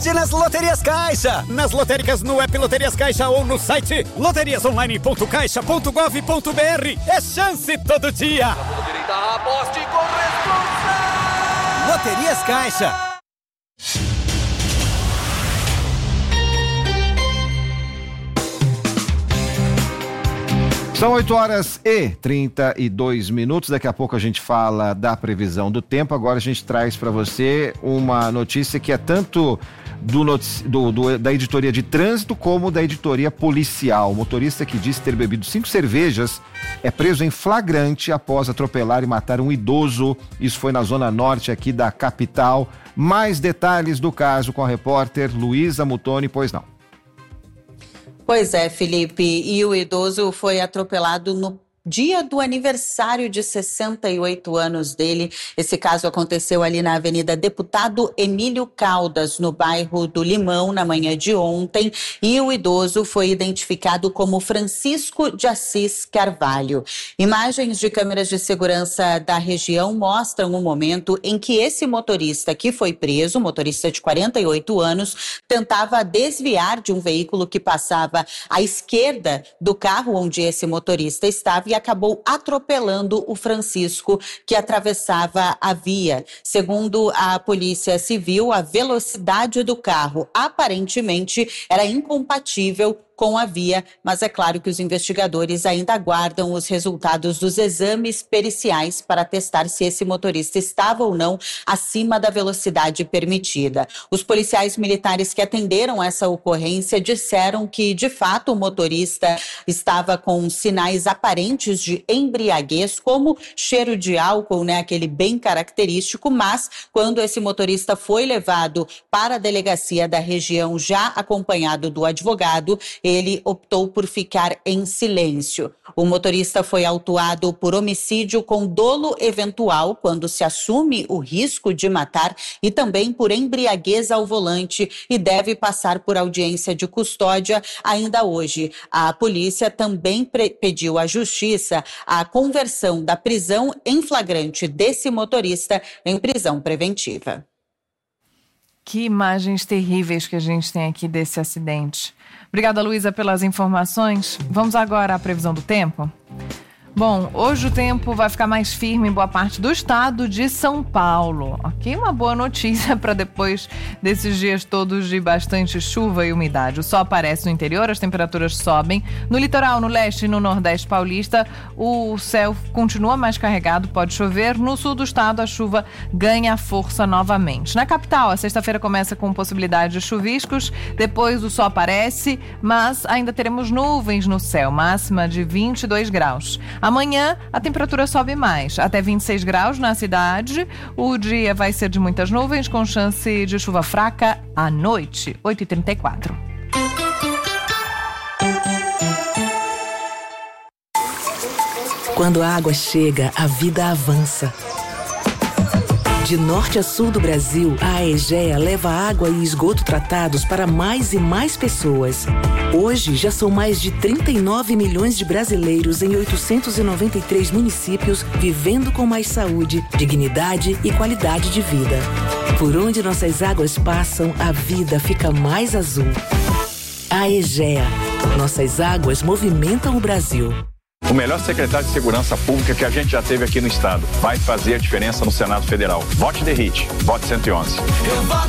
Nas Loterias Caixa, nas lotéricas no app Loterias Caixa ou no site loteriasonline.caixa.gov.br. É chance todo dia. Aposte com responsa. Loterias Caixa. São 8h32. Daqui a pouco a gente fala da previsão do tempo. Agora a gente traz para você uma notícia que é tanto da editoria de trânsito como da editoria policial. O motorista que disse ter bebido 5 cervejas é preso em flagrante após atropelar e matar um idoso. Isso foi na zona norte aqui da capital. Mais detalhes do caso com a repórter Luísa Mutoni, pois não. Pois é, Felipe, e o idoso foi atropelado no dia do aniversário de 68 anos dele. Esse caso aconteceu ali na Avenida Deputado Emílio Caldas, no bairro do Limão, na manhã de ontem, e o idoso foi identificado como Francisco de Assis Carvalho. Imagens de câmeras de segurança da região mostram o momento em que esse motorista que foi preso, motorista de 48 anos, tentava desviar de um veículo que passava à esquerda do carro onde esse motorista estava e acabou atropelando o Francisco, que atravessava a via. Segundo a Polícia Civil, a velocidade do carro aparentemente era incompatível com a via, mas é claro que os investigadores ainda aguardam os resultados dos exames periciais para testar se esse motorista estava ou não acima da velocidade permitida. Os policiais militares que atenderam essa ocorrência disseram que, de fato, o motorista estava com sinais aparentes de embriaguez, como cheiro de álcool, aquele bem característico, mas quando esse motorista foi levado para a delegacia da região, já acompanhado do advogado, ele optou por ficar em silêncio. O motorista foi autuado por homicídio com dolo eventual, quando se assume o risco de matar, e também por embriaguez ao volante, e deve passar por audiência de custódia ainda hoje. A polícia também pediu à Justiça a conversão da prisão em flagrante desse motorista em prisão preventiva. Que imagens terríveis que a gente tem aqui desse acidente. Obrigada, Luísa, pelas informações. Vamos agora à previsão do tempo? Bom, hoje o tempo vai ficar mais firme em boa parte do estado de São Paulo. Ok, uma boa notícia para depois desses dias todos de bastante chuva e umidade. O sol aparece no interior, as temperaturas sobem. No litoral, no leste e no nordeste paulista, o céu continua mais carregado, pode chover. No sul do estado, a chuva ganha força novamente. Na capital, a sexta-feira começa com possibilidade de chuviscos, depois o sol aparece, mas ainda teremos nuvens no céu, máxima de 22 graus. Amanhã a temperatura sobe mais, até 26 graus na cidade. O dia vai ser de muitas nuvens, com chance de chuva fraca à noite, 8h34. Quando a água chega, a vida avança. De norte a sul do Brasil, a Aegea leva água e esgoto tratados para mais e mais pessoas. Hoje, já são mais de 39 milhões de brasileiros em 893 municípios vivendo com mais saúde, dignidade e qualidade de vida. Por onde nossas águas passam, a vida fica mais azul. Aegea. Nossas águas movimentam o Brasil. O melhor secretário de Segurança Pública que a gente já teve aqui no estado. Vai fazer a diferença no Senado Federal. Vote The Hit. Vote 111.